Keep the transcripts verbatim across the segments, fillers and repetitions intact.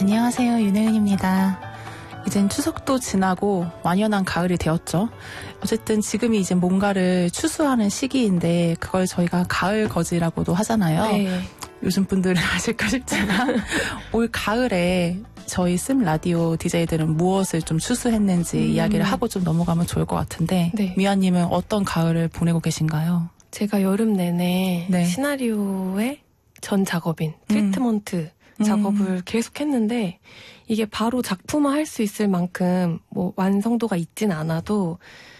안녕하세요, 윤혜은입니다. 이젠 추석도 지나고 완연한 가을이 되었죠. 어쨌든 지금이 이제 뭔가를 추수하는 시기인데 그걸 저희가 가을 거지라고도 하잖아요. 네. 요즘 분들은 아실까 싶지만 올 가을에 저희 씀 라디오 디제이들은 무엇을 좀 추수했는지 음. 이야기를 하고 좀 넘어가면 좋을 것 같은데 네. 미아님은 어떤 가을을 보내고 계신가요? 제가 여름 내내 네. 시나리오의 전 작업인 트리트먼트 음. 작업을 음. 계속 했는데 이게 바로 작품화할 수 있을 만큼 뭐 완성도가 있진 않아도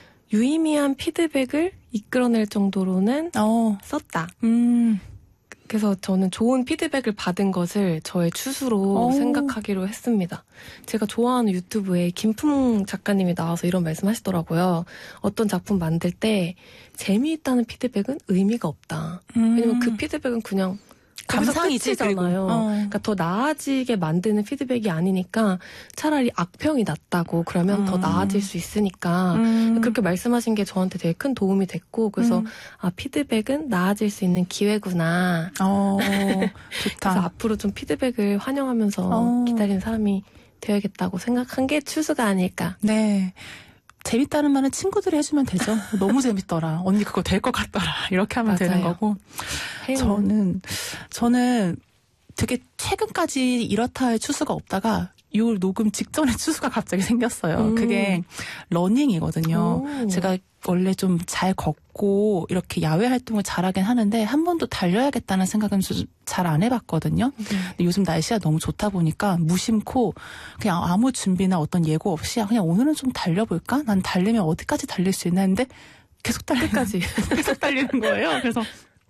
유의미한 피드백을 이끌어낼 정도로는 어. 썼다. 음. 그래서 저는 좋은 피드백을 받은 것을 저의 추수로 오. 생각하기로 했습니다. 제가 좋아하는 유튜브에 김풍 작가님이 나와서 이런 말씀 하시더라고요. 어떤 작품 만들 때 재미있다는 피드백은 의미가 없다. 음. 왜냐면 그 피드백은 그냥 감상이지 잖아요. 어. 그러니까 더 나아지게 만드는 피드백이 아니니까 차라리 악평이 낫다고 그러면 음. 더 나아질 수 있으니까 음. 그렇게 말씀하신 게 저한테 되게 큰 도움이 됐고 그래서 음. 아 피드백은 나아질 수 있는 기회구나. 어, 좋다. 그래서 앞으로 좀 피드백을 환영하면서 어. 기다리는 사람이 되어야겠다고 생각한 게 추수가 아닐까. 네. 재밌다는 말은 친구들이 해주면 되죠. 너무 재밌더라. 언니 그거 될 것 같더라. 이렇게 하면 맞아요. 되는 거고. 해요. 저는, 저는 되게 최근까지 이렇다 할 추수가 없다가 요 녹음 직전에 추수가 갑자기 생겼어요. 음. 그게 러닝이거든요. 오. 제가 원래 좀 잘 걷고 이렇게 야외 활동을 잘하긴 하는데 한 번도 달려야겠다는 생각은 잘 안 해봤거든요. 네. 근데 요즘 날씨가 너무 좋다 보니까 무심코 그냥 아무 준비나 어떤 예고 없이 그냥 오늘은 좀 달려볼까? 난 달리면 어디까지 달릴 수 있나 했는데 계속 달릴까지 계속 달리는 거예요. 그래서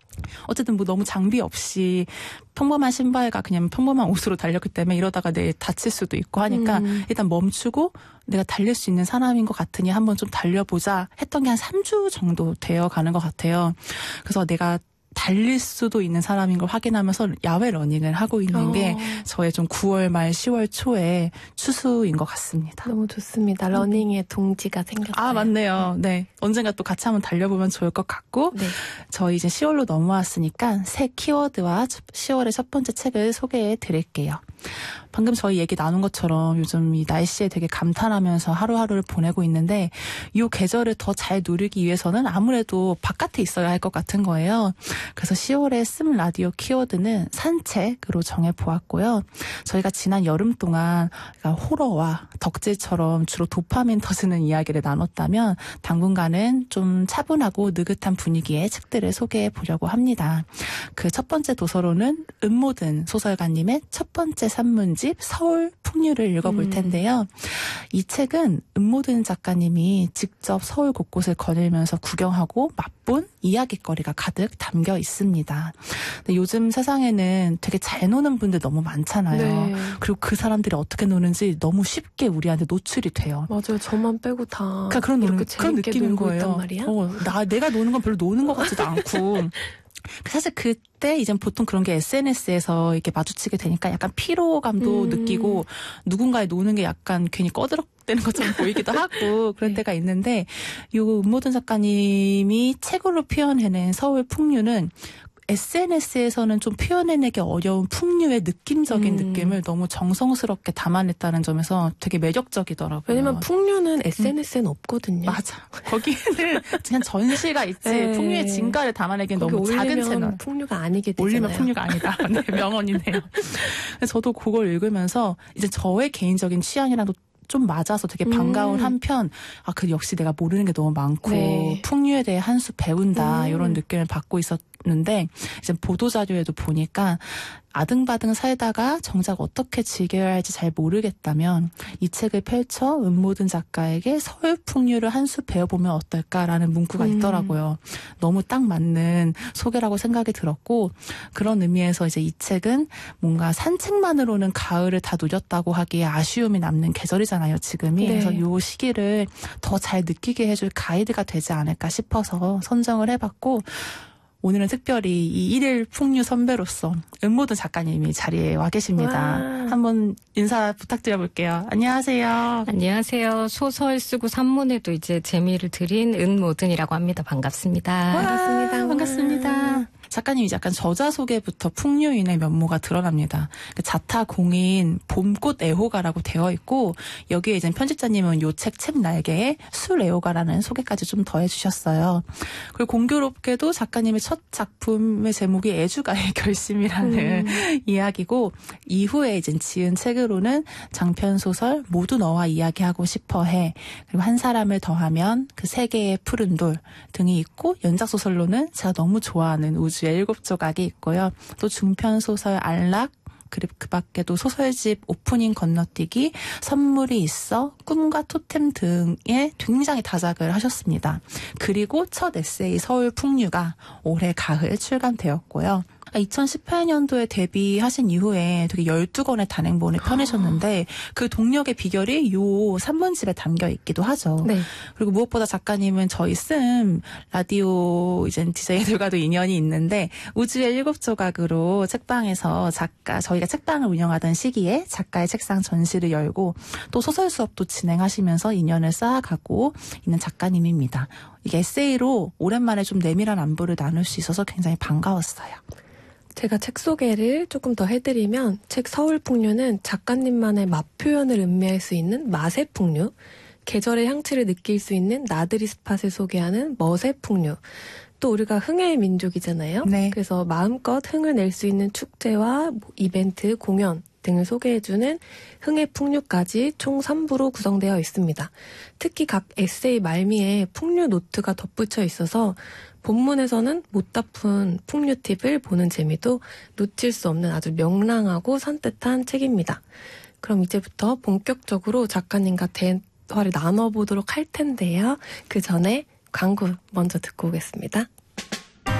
어쨌든 뭐 너무 장비 없이 평범한 신발과 그냥 평범한 옷으로 달렸기 때문에 이러다가 내일 다칠 수도 있고 하니까 음. 일단 멈추고 내가 달릴 수 있는 사람인 것 같으니 한번 좀 달려보자 했던 게 한 삼 주 정도 되어 가는 것 같아요. 그래서 내가 달릴 수도 있는 사람인 걸 확인하면서 야외 러닝을 하고 있는 어. 게 저의 좀 구월 말 시월 초에 추수인 것 같습니다. 너무 좋습니다. 러닝의 동지가 생겼어요. 아 맞네요. 네. 언젠가 또 같이 한번 달려보면 좋을 것 같고 네. 저희 이제 시월로 넘어왔으니까 새 키워드와 시월의 첫 번째 책을 소개해 드릴게요. 방금 저희 얘기 나눈 것처럼 요즘 이 날씨에 되게 감탄하면서 하루하루를 보내고 있는데 이 계절을 더 잘 누리기 위해서는 아무래도 바깥에 있어야 할 것 같은 거예요. 그래서 시월의 씀 라디오 키워드는 산책으로 정해보았고요. 저희가 지난 여름 동안 호러와 덕질처럼 주로 도파민 터지는 이야기를 나눴다면 당분간은 좀 차분하고 느긋한 분위기의 책들을 소개해 보려고 합니다. 그 첫 번째 도서로는 음모든 소설가님의 첫 번째 산문집 서울 풍류를 읽어볼 텐데요. 음. 이 책은 음모든 작가님이 직접 서울 곳곳을 거닐면서 구경하고 맛본 이야깃거리가 가득 담겨 있습니다. 근데 요즘 세상에는 되게 잘 노는 분들 너무 많잖아요. 네. 그리고 그 사람들이 어떻게 노는지 너무 쉽게 우리한테 노출이 돼요. 맞아요. 저만 빼고 다 그러니까 그런, 노는, 그런 느낌인 거예요. 말이야? 어, 나, 내가 노는 건 별로 노는 것 같지도 않고 사실 그때 이제 보통 그런 게 에스엔에스에서 이렇게 마주치게 되니까 약간 피로감도 음. 느끼고 누군가의 노는 게 약간 괜히 꺼드럭대는 것처럼 보이기도 하고 그럴 네. 때가 있는데 이 음모든 작가님이 책으로 표현해낸 서울 풍류는 에스엔에스에서는 좀 표현해내기 어려운 풍류의 느낌적인 음. 느낌을 너무 정성스럽게 담아냈다는 점에서 되게 매력적이더라고요. 왜냐면 풍류는 에스엔에스에는 음. 없거든요. 맞아. 거기는 그냥 전시가 있지 네. 풍류의 진가를 담아내기엔 너무 작은 채널. 풍류가 아니게 되잖아요. 올리면 풍류가 아니다. 네, 명언이네요. 저도 그걸 읽으면서 이제 저의 개인적인 취향이랑도 좀 맞아서 되게 반가운 음. 한편 아, 그 역시 내가 모르는 게 너무 많고 네. 풍류에 대해 한 수 배운다 음. 이런 느낌을 받고 있었는데 이제 보도자료에도 보니까 아등바등 살다가 정작 어떻게 즐겨야 할지 잘 모르겠다면 이 책을 펼쳐 음모든 작가에게 서울 풍류를 한 수 배워보면 어떨까라는 문구가 음. 있더라고요. 너무 딱 맞는 소개라고 생각이 들었고 그런 의미에서 이제 이 책은 뭔가 산책만으로는 가을을 다 누렸다고 하기에 아쉬움이 남는 계절이잖아요, 지금이. 네. 그래서 이 시기를 더 잘 느끼게 해줄 가이드가 되지 않을까 싶어서 선정을 해봤고 오늘은 특별히 이 일일 풍류 선배로서 음모든 작가님이 자리에 와 계십니다. 와. 한번 인사 부탁드려볼게요. 안녕하세요. 안녕하세요. 소설 쓰고 산문에도 이제 재미를 드린 은모든이라고 합니다. 반갑습니다. 와, 반갑습니다. 반갑습니다. 작가님이 약간 저자 소개부터 풍류인의 면모가 드러납니다. 자타공인 봄꽃 애호가라고 되어 있고 여기에 이제 편집자님은 요 책 책 날개에 술 애호가라는 소개까지 좀 더해주셨어요. 그리고 공교롭게도 작가님의 첫 작품의 제목이 애주가의 결심이라는 음. 이야기고 이후에 이제 지은 책으로는 장편 소설 모두 너와 이야기하고 싶어해 그리고 한 사람을 더하면 그 세계의 푸른 돌 등이 있고 연작 소설로는 제가 너무 좋아하는 우주의 일곱 조각이 있고요. 또 중편 소설 안락 그리고 그 밖에도 소설집 오프닝 건너뛰기, 선물이 있어, 꿈과 토템 등의 굉장히 다작을 하셨습니다. 그리고 첫 에세이 서울 풍류가 올해 가을 출간되었고요. 이천십팔 년도에 데뷔하신 이후에 되게 열두 권의 단행본을 펴내셨는데 그 동력의 비결이 요 산문집에 담겨 있기도 하죠. 네. 그리고 무엇보다 작가님은 저희 씀 라디오 이제 디제이들과도 인연이 있는데 우주의 일곱 조각으로 책방에서 작가 저희가 책방을 운영하던 시기에 작가의 책상 전시를 열고 또 소설 수업도 진행하시면서 인연을 쌓아가고 있는 작가님입니다. 이게 에세이로 오랜만에 좀 내밀한 안부를 나눌 수 있어서 굉장히 반가웠어요. 제가 책 소개를 조금 더 해드리면 책 서울풍류는 작가님만의 맛 표현을 음미할 수 있는 맛의 풍류, 계절의 향취를 느낄 수 있는 나들이 스팟을 소개하는 멋의 풍류, 또 우리가 흥의 민족이잖아요. 네. 그래서 마음껏 흥을 낼 수 있는 축제와 이벤트, 공연 등을 소개해주는 흥의 풍류까지 총 삼 부로 구성되어 있습니다. 특히 각 에세이 말미에 풍류 노트가 덧붙여 있어서 본문에서는 못 다푼 풍류 팁을 보는 재미도 놓칠 수 없는 아주 명랑하고 산뜻한 책입니다. 그럼 이제부터 본격적으로 작가님과 대화를 나눠보도록 할 텐데요. 그 전에 광고 먼저 듣고 오겠습니다.